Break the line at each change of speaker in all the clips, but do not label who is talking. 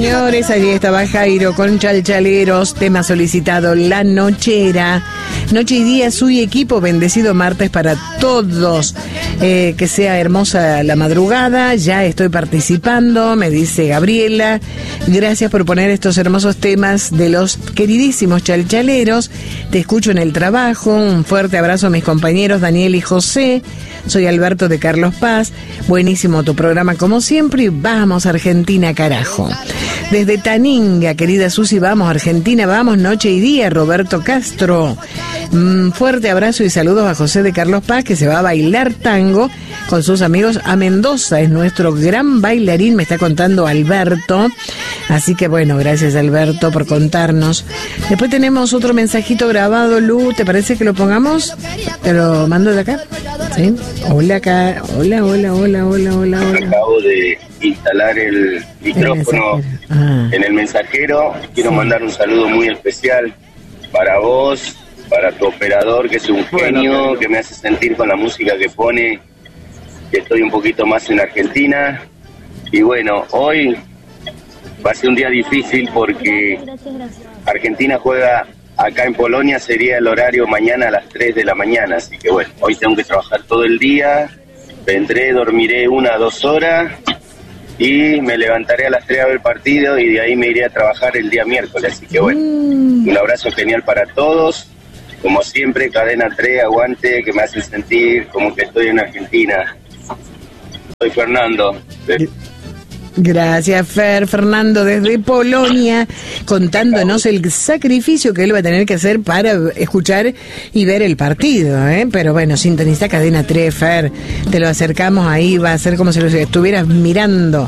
señores, allí estaba Jairo con Chalchaleros, tema solicitado, La Nochera. Noche y día, su equipo, bendecido martes para todos. Que sea hermosa la madrugada, ya estoy participando, me dice Gabriela. Gracias por poner estos hermosos temas de los queridísimos Chalchaleros. Te escucho en el trabajo. Un fuerte abrazo a mis compañeros Daniel y José. Soy Alberto de Carlos Paz. Buenísimo tu programa como siempre y vamos Argentina, carajo. Desde Taninga, querida Susi, vamos Argentina, vamos noche y día. Roberto Castro. Fuerte abrazo y saludos a José de Carlos Paz, que se va a bailar tango con sus amigos a Mendoza. Es nuestro gran bailarín, me está contando Alberto. Así que bueno, gracias Alberto por contarnos. Después tenemos otro mensajito grabado, Lu, ¿te parece que lo pongamos? Te lo mando de acá. ¿Sí? Hola acá, hola.
Acabo de instalar el micrófono en el mensajero. Quiero mandar un saludo muy especial para vos, para tu operador, que es un genio, que me hace sentir con la música que pone, que estoy un poquito más en Argentina. Y bueno, hoy va a ser un día difícil porque Argentina juega acá en Polonia, sería el horario mañana a las 3 de la mañana, así que bueno, hoy tengo que trabajar todo el día, vendré, dormiré 1 a 2 horas y me levantaré a las 3 a ver el partido y de ahí me iré a trabajar el día miércoles, así que bueno, un abrazo genial para todos, como siempre, Cadena 3, aguante, que me hacen sentir como que estoy en Argentina. Soy Fernando.
Gracias, Fernando, desde Polonia, contándonos el sacrificio que él va a tener que hacer para escuchar y ver el partido, ¿eh? Pero bueno, sintoniza Cadena 3, Fer, te lo acercamos ahí, va a ser como si lo estuvieras mirando.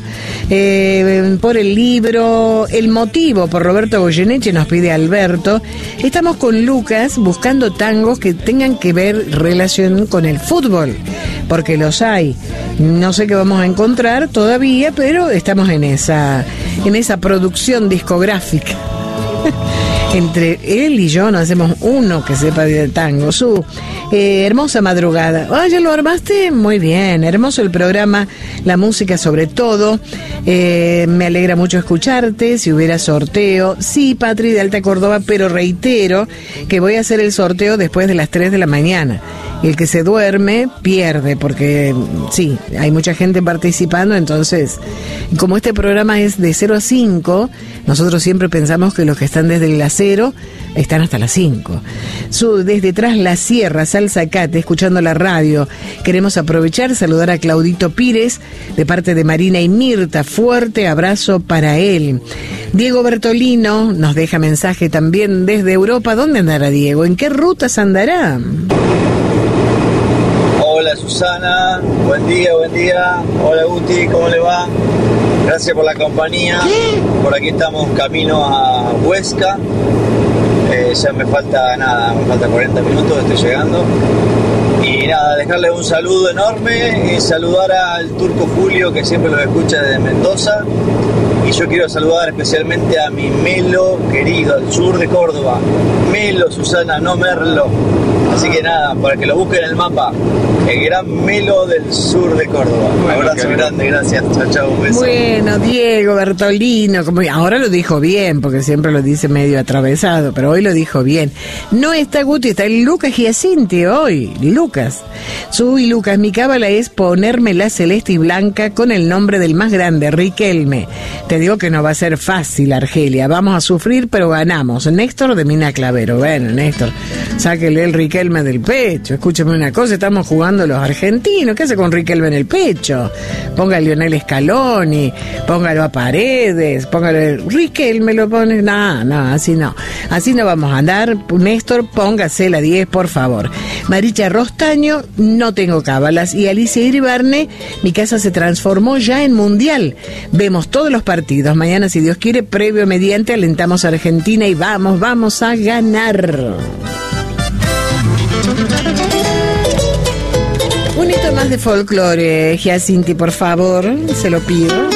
Por el libro, El Motivo, por Roberto Goyeneche, nos pide Alberto. Estamos con Lucas buscando tangos que tengan que ver relación con el fútbol, porque los hay. No sé qué vamos a encontrar todavía, pero estamos en esa producción discográfica. Entre él y yo nos hacemos uno que sepa de tango. Su hermosa madrugada. ¿Ya lo armaste? Muy bien, hermoso el programa, la música sobre todo. Me alegra mucho escucharte. Si hubiera sorteo, sí, Patri de Alta Córdoba, pero reitero que voy a hacer el sorteo después de las 3 de la mañana. El que se duerme pierde, porque sí, hay mucha gente participando, entonces, como este programa es de 0 a 5, nosotros siempre pensamos que los que están desde las 0 están hasta las 5. Desde Tras la Sierra, Salzacate, escuchando la radio, queremos aprovechar, saludar a Claudito Pires, de parte de Marina y Mirta, fuerte abrazo para él. Diego Bertolino nos deja mensaje también desde Europa. ¿Dónde andará Diego? ¿En qué rutas andará?
Hola Susana, buen día. Hola Guti, ¿cómo le va? Gracias por la compañía. Por aquí estamos camino a Huesca. Ya me falta 40 minutos, estoy llegando. Y nada, dejarles un saludo enorme y saludar al Turco Julio, que siempre los escucha desde Mendoza. Y yo quiero saludar especialmente a mi Melo querido, al sur de Córdoba. Melo, Susana, no Merlo. Así que nada, para que lo busquen en el mapa, el gran Melo del sur de Córdoba. Un abrazo grande, gracias. Chao, un beso.
Bueno, Diego Bertolino, como ahora lo dijo bien, porque siempre lo dice medio atravesado, pero hoy lo dijo bien. No está Guti, está el Lucas Giacinti hoy. Lucas. Lucas, mi cábala es ponerme la celeste y blanca con el nombre del más grande, Riquelme. Te digo que no va a ser fácil, Argelia. Vamos a sufrir, pero ganamos. Néstor de Mina Clavero. Bueno, Néstor, sáquele el Riquelme del pecho. Escúchame una cosa, estamos jugando los argentinos. ¿Qué hace con Riquelme en el pecho? Ponga a Lionel Scaloni, póngalo a Paredes, póngalo... Riquelme lo pone... No, así no. Así no vamos a andar. Néstor, póngase la 10, por favor. Maricha Rostaño, no tengo cábalas. Y Alicia Iribarne, mi casa se transformó ya en mundial. Vemos todos los partidos. Mañana, si Dios quiere, previo mediante, alentamos a Argentina y vamos a ganar. Un hito más de folclore, Giacinti, por favor, se lo pido.